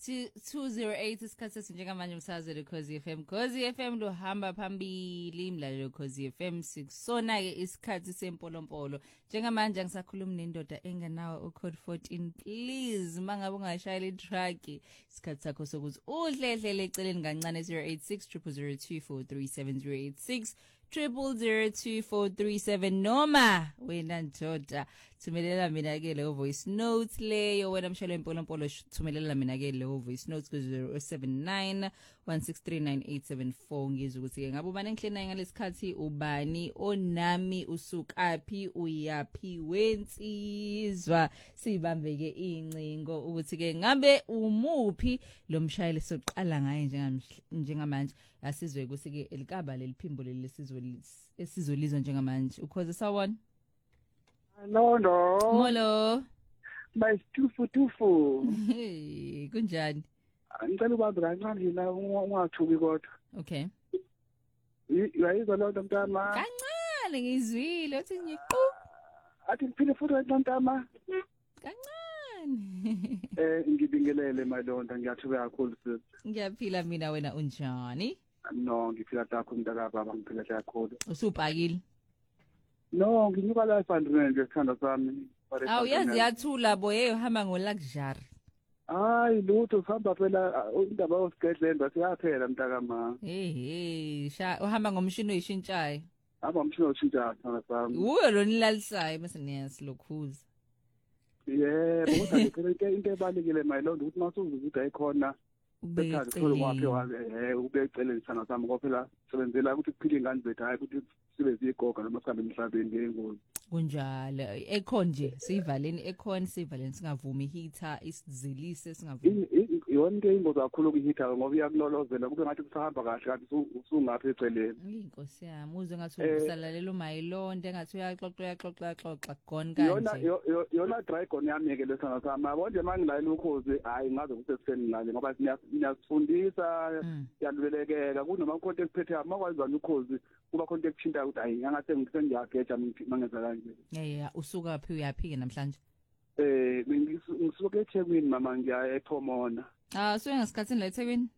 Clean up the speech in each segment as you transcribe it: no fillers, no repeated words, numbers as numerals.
208 isikhathi esinjengamanje umsazwe Khosi FM. Khosi FM lo hamba phambili imlalelo Khosi FM sikusona ke isikhathi sempolompolo. Njengamanje ngisakhuluma nendoda engenawo ucode 14. Please mangabe ungashayela itrack isikhathi sakho sokuthi udledlele eceleni kancane 086 00243 086 00243 noma wena ndoda thumelela mina ke leyo voice note leyo wena mshelo empolompolo thumelela mina ke leyo voice note ku 079 1639874 ngizwe ukuthi ke ngabe ubani enhlena ngalesikhathi ubani onami usukaphi uyaphi wensizwa sibambeke incingo ukuthi ke ngabe umuphi lo mshayeli soqala ngaye njengamanje asizwe ukuthi ke elikaba leliphimbo lesizwe esizolizwa njengamanje ukhoze sawona no molo bayitufu hey kunjani ngicela ubambe kancane la ungathuki kodwa okay uyayizwa lo mntama kancane ngizwile uthi ngiqu athi ngiphile futhi mntama kancane ngibingelele malonda ngiyathuka kakhulu sis ngiyaphila mina wena unjani no ngiphila kakhulu mntakababa ngiphila kakhulu usubhakile no nginyuka la 500 nje sithanda sami awu yazi yathula boye uhamba ngoluxury hayi lutho sihamba phela indaba yosigedlela basiyaphela mntakama sha uhamba ngomshini oyishintshayo hamba ngomshini oyishintshayo sithanda sami uwe lo nilalisayo bese niyasilokhuza yebo kodwa ngicela into ebalekile mayilonda ukuthi masuzuza ukuthi ayikhona ubekhazi khona waphe wabe ubeceleni sana sami ngoba phela sebenzela ukuthi kuphile ingane zethu hayi ukuthi sibe zigoga noma sihambe emhlabeni ngengozi kunjalo ekhon nje siyivaleni ekhon siyivaleni singavumi heater isizilise singavumi yona into ingozi kakhulu kuheater ngoba iyakulolozela kube ngathi kusahamba kahle kanti usungapha eceleni inkosi yami uze ngathi usalalela umayilonde ngathi uyaxoxa gone kanje yona dragon yami ke lesana sami yabona mangilala ukhozi hayi ngaze ukuthi seseni nanje ngoba siyasifundisa yalulekeka kunoma konke ekuphethe amakwazi ukhozi kuba konke ekuthinta ukuthi hayi angathi ngisengiyageja mangenza kanje usuka phi uyaphi ke namhlanje ngisuka eThekwini mama ngiya ePhomona so ngasikhathini la eThekwini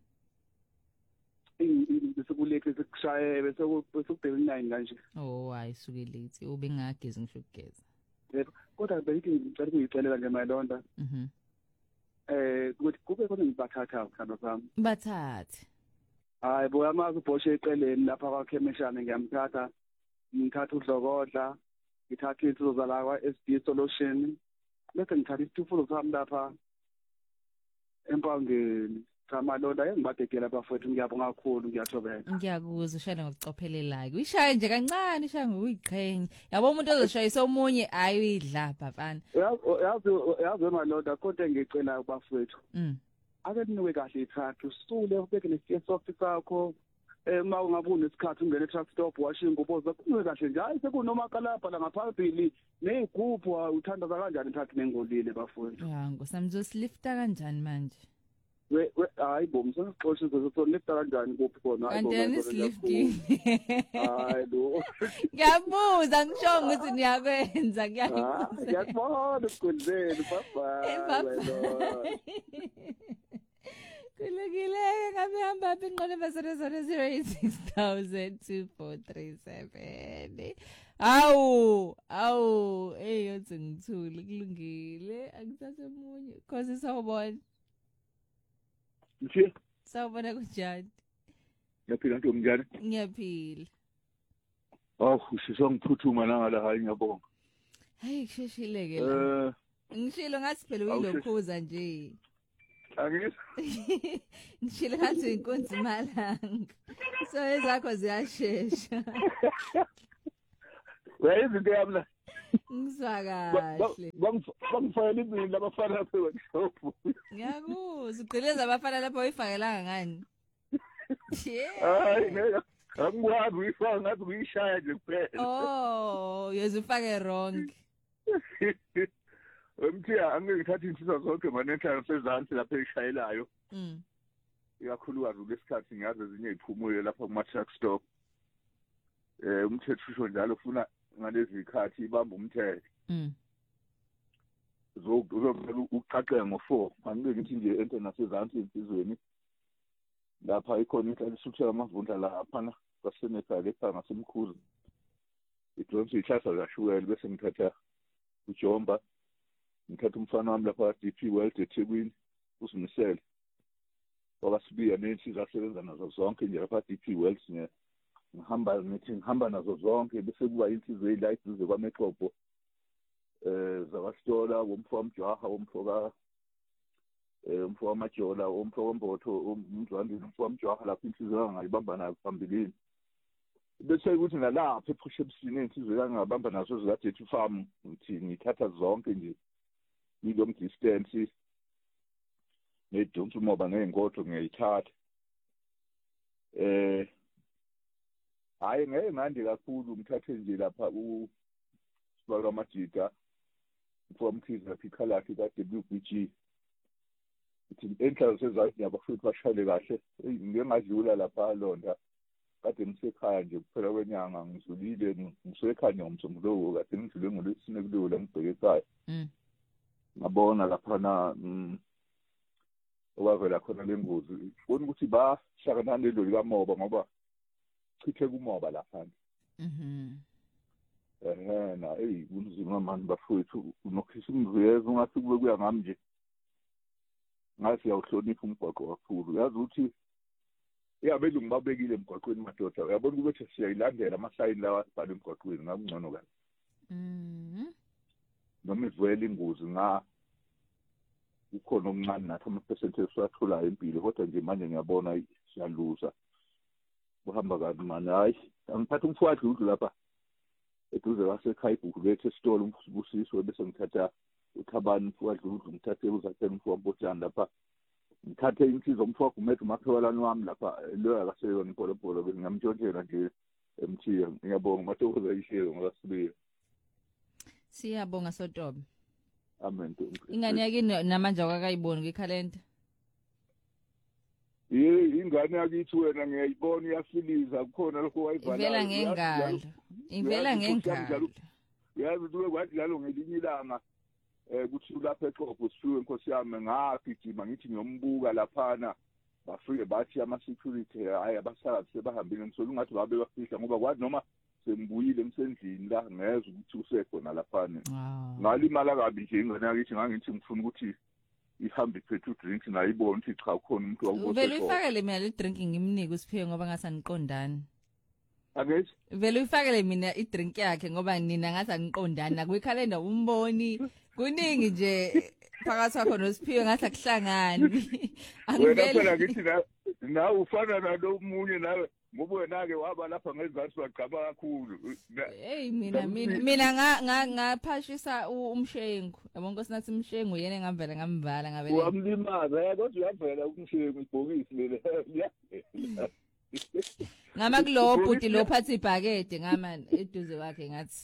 bese sekushaye bese kubheka 9 kanje hayi suke late ubengagezi ngisho ukugeza yebo kodwa beyithi ngicela ukuyicelela nje mayilonda ukuthi kube khona ngibathatha ukhanda sami bathathe hayi boyamazi ubhoshe eceleni lapha kwakhemeshane ngiyamthatha ngithatha udlokodla ngithatha into zala kwa SD solution bese ngithatha isitufulo sami lapha empangeni samalonda engibadegela bafowethu ngiyabonga kakhulu ngiyathobeka ngiyakuzwa ushaya ngokucophelelayo uyishaye nje kancane ishaya ngokuyiqhenye yabo umuntu ozoshayisa omunye ayidla bafana yazi malonda kodwa ngicela bafowethu ake niwe kahle ithathu usule ubeke nesiye soft sakho uma ungabe unesikhathi ungene e-truck stop washe ingubo zakho niwe kahle nje hayi sekunoma kalapha la ngaphambili nezigubhu uthandaza kanjani ithathu nengolile bafowethu ngosami uzosilifta kanjani manje hayi bo msixoxe uzolifta kanjani kuphi khona hayi bo lifting hayi lo ngiyabuza ngisho ukuthi niyakwenza ngiyakubona ukukhuluzela baba kulekile ngabe hamba phi inqola basere 0860002437 awu yothi ngithule kulungile akuthathe umunye cause sawubona nje sawubona kunjani yaphila nto njani ngiyaphila sisongiphuthuma nangala hayi ngiyabonga hayi kusheshileke ngishilo ngathi phela uyilokhuza nje ngishilo ngathi inkonzi malanga so ezakho ziyashesha izinto yami la ngizwa kahle bangifayela ibili labafana lapha workshop ngiyakuzwa ugqileza abafana lapha uyifakelanga ngani hayi ngeke angikwazi uyifaka ngathi uyishaya nje kuphela yezufake wrong Mthia angikuthatha insizwa zonke manenhlalo sezansi lapha eshayelayo. Ikakhulukazi lesikhathi ngiyazi ezinye iphumule lapha kuma truck stop. Umthetho usho njalo ufuna ngalezi zikhathi ibamba umthetho. uzomele uqaqeke ngo4 angibeke ngithi nje ente nasezantsi insizweni lapha ikhona inhlalo isuthe amavundla lapha na kwasenekhaya lepha ngasemkhuzi idonsi ihlahla zashukela bese ngithatha uJomba ngithatha umfana wami lapha DP World eThekwini usimisele wakasibiya nensizwa asebenza nazo zonke nje lapha DP World ngihamba nazo zonke bese kuba insizwe eyilight duze kwaMexopo zakasitola womfowamjaha womfoka umfowamajola womfokombotho umzwandini umfowamjaha lapho insizwe ngayibamba nayo phambilini bese ukuthi nalapha ephushe ebusini insizwe ngabamba nazo zikade farm ngithi ngithatha zonke nje long distance nedonsi umoba ngeenkodo ngiyayithatha hayi ngeke ngande kakhulu ngithathe nje lapha usibalo amajita mfowamkhizi lapha ikhalakhi ka-WBG ithi enhlalo sezathi abafuthi bashale kahle ngingadlula lapha Londa kade ngisekhaya nje kuphela kwenyanga ngizulile ngisekhaya ngomsombuluko kade ngidlule ngolesine kulula ngibheke ekhaya ngabona lapha na okwavela khona lengozi ubona ukuthi bashakana nelo likamoba ngoba chithe kumoba lapha na kunzima manje bafowethu unokhisa umvuyeza ungathi kube kuya ngami nje ngasi yawuhlonipha umgwaqo kakhulu yazi ukuthi yabelungu babekile emgwaqweni madoda uyabona ukuthi siyayilandela amasayini lawa asibhala emgwaqweni ngakungcono kahle noma ivela ingozi ukhona omncane nathi ama-percentage siwatholayo impilo kodwa nje manje ngiyabona siyaluza kuhamba kabi mani hayi angiphatha umfowakhe udlu lapha eduze kwasekhaya ibhuku lethu esitolo umbusiso bese ngithatha uthabani umfowakhe udlu ngithathe uzathela umfowambotshani lapha ngithathe insizwa umfowakhe umethe umaphewalani wami lapha loyo akaseyona impolopolo bese ngamtshontshela nje emthiya ngiyabonga mathokoza ishiyo ngoba sibiye siyabonga Sotobe amen ingane yakini namanje akakayiboni kwikhalenda ingane yakithi wena ngiyayibona iyafiliza kukhona lokho wayibhala ivela ngengalo yazi duke kwathi lalo ngelinye ilanga kuthi lapha eXhobo sifiwe inkosi yami ngagijima ngithi ngiyombuka laphana bafike bathi ama-security hayi abasakazi sebahambile ngisola ungathi babe bafihla ngoba kwathi noma sengibuyile emsendlini la ngezwe ukuthi usekhona laphana ngalimala kabi nje ingane yakithi ngangithi ngifuna ukuthi ihambe iphethe udrinks nayibona ukuthi cha khona umuntu wakubo vele uyifakele mina le drink ngimnike usiphiwe ngoba ngasaniqondani akethi vele uyifakele mina i drink yakhe ngoba nina ngasaniqondani nakwikhalenda umboni kuningi nje phakathi kwakho nosiphiwe ngathi akuhlangani angivele wena ngithi nawe ufana nalo munye nawe ngoba wena-ke waba lapha ngezansi wagcaba kakhulu hey mina ngaphashisa umshengu yabona nkosinathi umshengu yena engavela ngamvala ngavela wamlimaza kodwa uyavela umshengu ibhokisi lele ngama kulo bhuti lo phathi ibhakede ngamani eduze kwakhe ngathi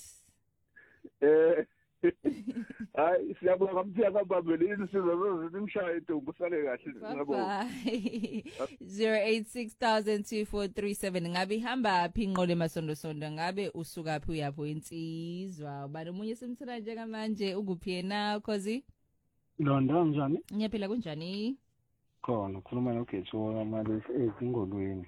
hayi siyabonga mthiya kababelini sizozithi imshaye intombi usale kahle ngiyabonga 0860002437 ngabe ihamba phi inqole masondosondo ngabe usuka phi uyapho insizwa ubani umunye simthela njengamanje ukuphi yena khozi Londa njani ngiyaphila kunjani khona ukhuluma noGetho amali ezingolweni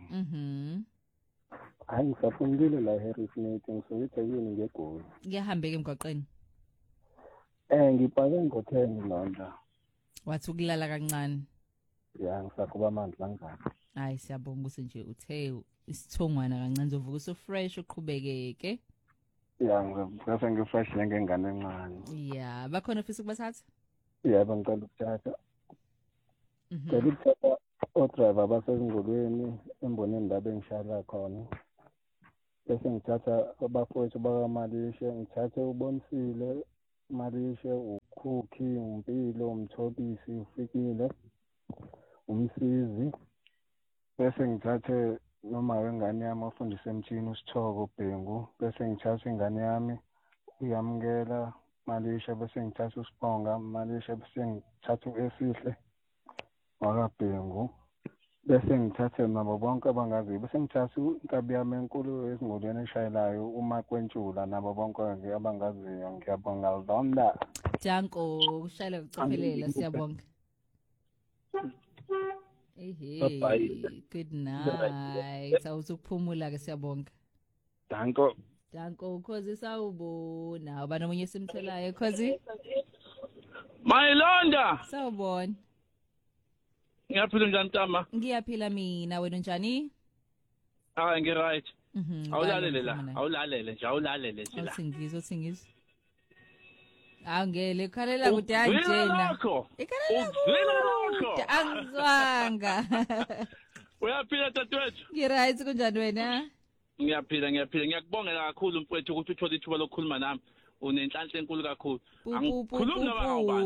hayi ngisafundile la Harrismith ngisokuthi yini ngegoli ngiyahambeka emgwaqeni ngipake ngo10 Londa wathi ukulala kancane ya ngisakuba amandla ngani hayi siyabonga ukuthi nje uthe isithongwana kancane uzovuka usufresh uqhubekeke ya ngifase ngifresh njengengane encane ya bakhona ufisa ukubathatha yebo ngicela ukuthatha ngicela ukuthatha o-driver basezingolweni emboneni ndabe ngishayela khona bese ngithatha abafowethu bakamalishe ngithathe ubonisile Malishe ukhukhi umpilo umthobisi ufikile umsizi bese ngithathe noma wengane yami ofundisa emthini usithoko Bhengu bese ngithatha ingane yami uyamkela Malishe bese ngithatha usibonga Malishe bese ngithatha uesihle wakabhengu bese ngithathe nabo bonke abangazi bese ngithatha inkabi yami enkulu ezingolweni eshayelayo uma kwentshula nabo bonke abangaziyo ngiyabonga Londa Janko ushayela ucophelela siyabonga. Hey, good night. Sawuzukuphumula ke siyabonga. Danko ukhozi sawubona. Ubani omunye simtholayo ukhozi? Mayilonda. Sawubona. Ngiyaphila njani Tama? Ngiyaphila mina, wena njani? Ngi right. Awulalele la. Awulalele nje, awulalele nje la. Uthingizwe. Angele khalela ukuthi anjena. Uzwela angizwanga. Uyaphila dadewethu? Ngiright kunjani wena? Ngiyaphila. Ngiyakubongela kakhulu mfowethu ukuthi uthola ithuba lokukhuluma nami. Unenhlanhla enkulu kakhulu. Angikhulumi nabangani.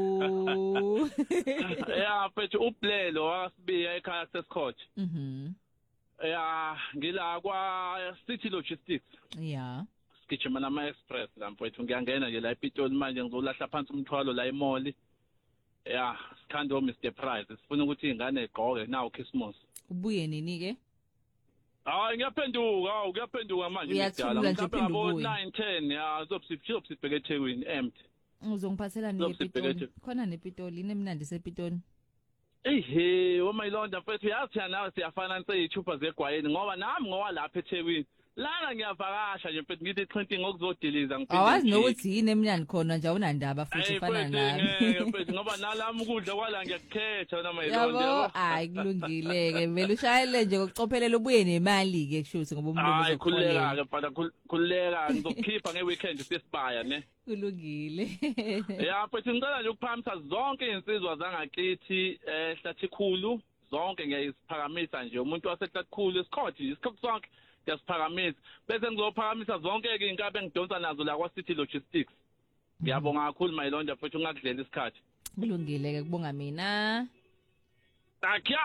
Yeah, mfowethu uBlelo wasibiya ekhaya seScout. Yeah, ngila kwa City Logistics. Yeah. Sigijima nama express la mfowethu ngiyangena nje la ePitoli manje ngizolahla phansi umthwalo la eMall. Yeah, sikhando Mr Price. Sifuna ukuthi ingane igqoke now Christmas. Ubuye nini ke? Ngiyaphenduka manje ngidala. Mhlawumbe abo 9:10 ya zobsibheke eThekwini empty. Uzongiphathela nePitoli. Khona nePitoli nemnandi sePitoli. Mayilonda mfethu yathi nawe siyafananisa izithupa zegwayeni ngoba nami ngowalapha eThekwini. Lana ngiyavakasha nje mfethu ngithi Clinton ngokuzodiliza ngiphinde. Awazi nokuthi yini emnandi khona nje awunandaba futhi fana nami. Mfethu ngoba nalami ukudla kwala ngiyakukhetha na Mayilonda. Yabo hayi kulungile ke vele ushayele nje ngokucophelela ubuye nemali ke kushuthi ngoba umuntu uzokhuleka. Hayi khuleka ngizokhipha ngeweekend sesibaya ne. Kulungile. Yeah mfethu ngicela nje ukuphakamisa zonke insizwa zangakithi ehlathikulu zonke ngiyaziphakamisa nje umuntu wasehlathikulu esikhothi isikhathi sonke ngiyasiphakamisa bese ngizophakamisa zonke ke inkabe engidonsa nazo la kwa City Logistics. Ngiyabonga kakhulu Mayilonda futhi ungakudlela isikhathi. Kulungile ke kubonga mina. Takya.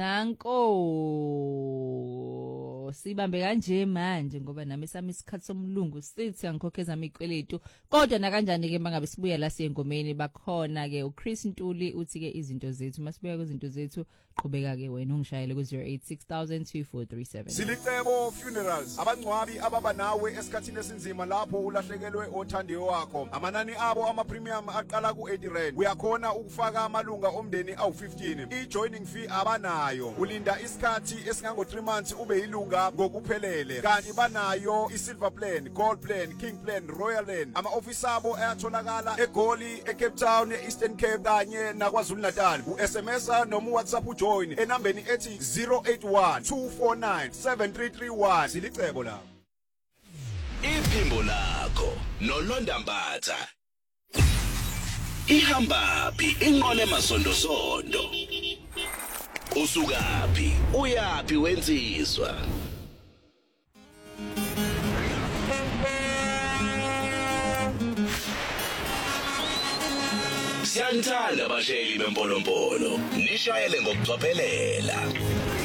Janko. Sibambe kanje manje ngoba nami sami isikhathi somlungu sithi angikhokheza imikweletu kodwa na kanjani ke mangabe sibuya la sengomeni bakhona ke uChris Ntuli uthi ke izinto zethu masibuya kwezinto zethu qhubeka ke wena ungishayele ku 0860002437 Silicebo Funerals abangcwabi ababa nawe esikhathini esinzima lapho ulahlekelwe othandiwe wakho amanani abo ama premium aqala ku 80 rand uyakhona ukufaka amalunga omndeni awu15 ijoining fee abanayo ulinda isikhathi esingango 3 months ube ilunga ngokuphelele kanti banayo isilver plan gold plan king plan royal plan ama office abo ayatholakala eGoli eCape Town eEastern Cape kanye naKwaZulu Natal uSMS noma uWhatsApp ujoin enambeni ethi 0812497331 silicebo la Iphimbo lakho noLonda Mbatha Ihambaphi inqole masondosondo Usukaphi uyaphi wensizwa Siyanthanda abashayeli bempolompolo nishayele ngokucophelela